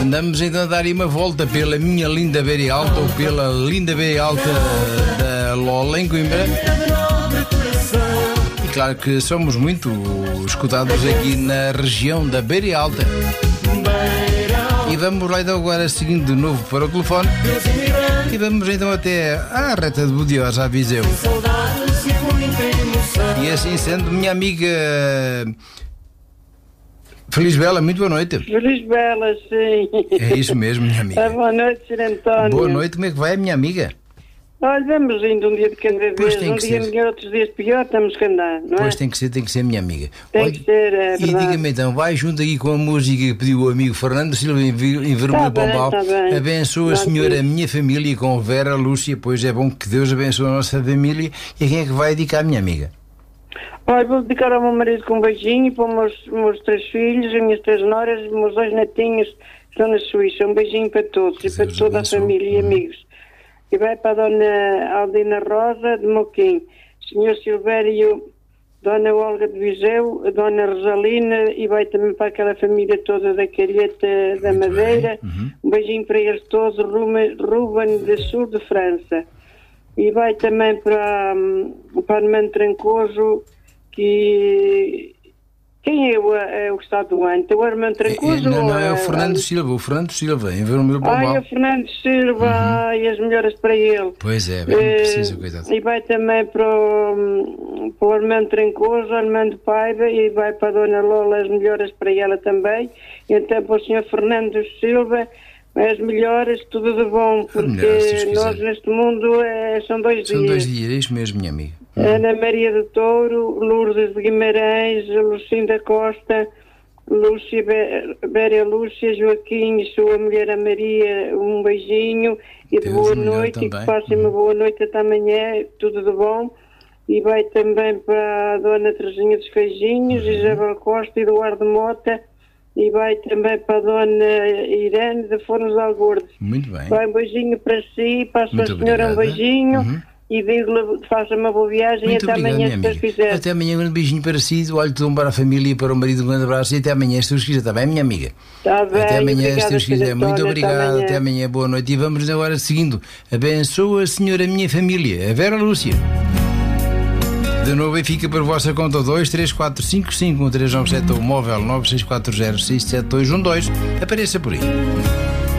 Andamos então a dar aí uma volta pela minha linda Beira Alta ou pela linda Beira Alta da Lola em Coimbra. E claro que somos muito escutados aqui na região da Beira Alta. E vamos lá então agora seguindo de novo para o telefone. E vamos então até à reta de Budiosa, a Viseu. E assim sendo, minha amiga Feliz Bela, muito boa noite. Feliz Bela, sim. É isso mesmo, minha amiga. Boa noite, Sr. António. Boa noite, como é que vai, minha amiga? Olha, vamos indo um dia de cada vez, um dia melhor, outros dias pior, temos que andar, não é? Pois tem que ser, minha amiga. Tem que ser, é e verdade. diga-me então, vai junto aqui com a música que pediu o amigo Fernando Silva em Vermelho Pombal. Tá bem. Abençoa a senhora, a minha família, com Vera Lúcia, pois é bom que Deus abençoe a nossa família. E a quem é que vai dedicar, minha amiga? Olha, vou dedicar ao meu marido com um beijinho, para os meus 3 filhos, as minhas 3 noras, os meus 2 netinhos que estão na Suíça. Um beijinho para todos e para toda a família e amigos. E vai para a Dona Aldina Rosa de Moquim, Senhor Silvério, Dona Olga de Viseu, a Dona Rosalina, e vai também para aquela família toda da Calheta da Madeira. Um beijinho para eles todos, Ruben de Sul de França. E vai também para Armando Trancoso, que... Quem é o que está doente? O Armando Trancoso? Não, é o Fernando Silva, em Vermelho Pombal. O Fernando Silva, e as melhoras para ele. Pois é, bem preciso, cuidado. E vai também para o Armando Trancoso, Armando Paiva, e vai para a Dona Lola, as melhoras para ela também. E então para o Sr. Fernando Silva, as melhoras, tudo de bom, porque nós neste mundo são 2 dias. São 2 dias, é isso mesmo, minha amiga. Ana Maria do Touro, Lourdes de Guimarães, Lucinda Costa, Lúcia, Béria Lúcia, Joaquim e sua mulher a Maria, um beijinho e de boa noite, também. E que passem uma boa noite até amanhã, tudo de bom. E vai também para a Dona Teresinha dos Feijinhos, Isabel Costa e Eduardo Mota, e vai também para a Dona Irene de Fornos Algordes. Muito bem. Vai um beijinho para si, para a sua senhora um beijinho. E digo-lhe, faça uma boa viagem. Muito e até obrigado, amanhã, se Deus quiser. Até amanhã, um beijinho para si, do alho de para a família e para o marido, um grande abraço. E até amanhã, se Deus quiser, está bem, minha amiga? Está bem. Até amanhã, obrigada, se Deus quiser. Muito obrigado, até amanhã, boa noite. E vamos agora seguindo. Abençoa, Senhor, a minha família, a Vera Lúcia. De novo, e fica por vossa conta 2, 3, 4, 5, 5, 1, 3, 9, 7 ou móvel 9, 6, 4, 0, 6, 7, 2, 1, 2. Apareça por aí.